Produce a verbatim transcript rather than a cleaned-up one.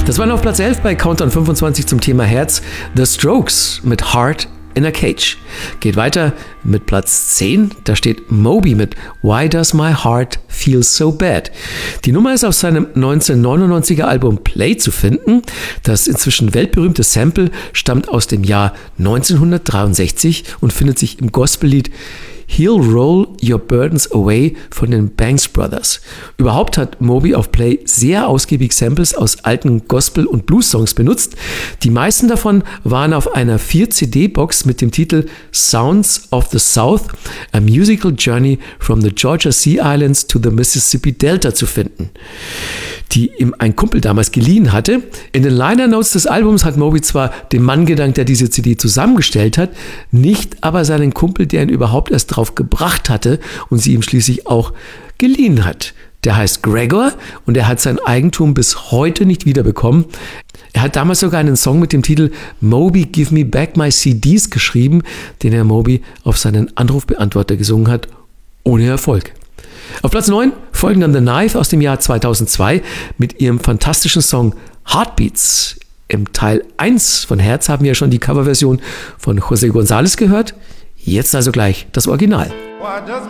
Das waren auf Platz elf bei Countdown fünfundzwanzig zum Thema Herz. The Strokes mit Heart in a Cage. Geht weiter mit Platz zehn. Da steht Moby mit Why Does My Heart Feel So Bad. Die Nummer ist auf seinem neunzehnhundertneunundneunziger Album Play zu finden. Das inzwischen weltberühmte Sample stammt aus dem Jahr neunzehnhundertdreiundsechzig und findet sich im Gospellied He'll Roll Your Burdens Away von den Banks Brothers. Überhaupt hat Moby auf Play sehr ausgiebig Samples aus alten Gospel- und Blues-Songs benutzt. Die meisten davon waren auf einer vier C D-Box mit dem Titel Sounds of the South, A Musical Journey from the Georgia Sea Islands to the Mississippi Delta zu finden, die ihm ein Kumpel damals geliehen hatte. In den Liner Notes des Albums hat Moby zwar den Mann gedankt, der diese C D zusammengestellt hat, nicht aber seinen Kumpel, der ihn überhaupt erst drauf gebracht hatte und sie ihm schließlich auch geliehen hat. Der heißt Gregor und er hat sein Eigentum bis heute nicht wiederbekommen. Er hat damals sogar einen Song mit dem Titel Moby Give Me Back My C Ds geschrieben, den er Moby auf seinen Anrufbeantworter gesungen hat, ohne Erfolg. Auf Platz neun folgen dann The Knife aus dem Jahr zweitausendzwei mit ihrem fantastischen Song Heartbeats. Im Teil eins von Herz haben wir ja schon die Coverversion von José González gehört. Jetzt also gleich das Original. Why does